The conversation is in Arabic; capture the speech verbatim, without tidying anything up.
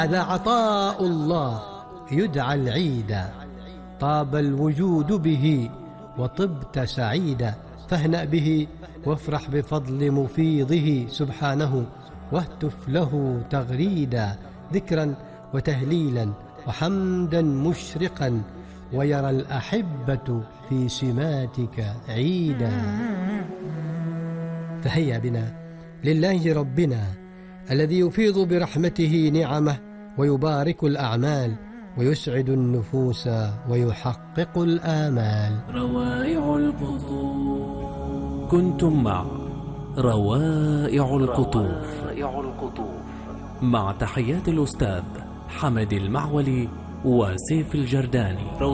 هذا عطاء الله يدعى العيدا، طاب الوجود به وطبت سعيدا، فاهنأ به وافرح بفضل مفيضه سبحانه، واهتف له تغريدا، ذكرا وتهليلا وحمدا مشرقا، ويرى الأحبة في سماتك عيدا. فهيا بنا لله ربنا الذي يفيض برحمته نعمه ويبارك الأعمال ويسعد النفوس ويحقق الآمال. روائع القطوف. كنتم مع روائع القطوف مع تحيات الأستاذ حمد المعولي وسيف الجرداني.